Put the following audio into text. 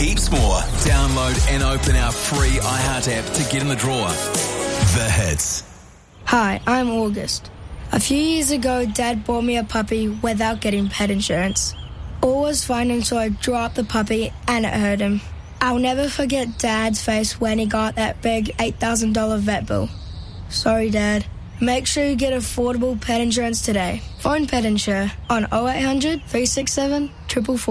heaps more. Download and open our free iHeart app to get in the draw. The Hits. Hi, I'm August. A few years ago, Dad bought me a puppy without getting pet insurance. All was fine until I dropped the puppy and it hurt him. I'll never forget Dad's face when he got that big $8,000 vet bill. Sorry, Dad. Make sure you get affordable pet insurance today. Phone Pet Insure on 0800 367 444.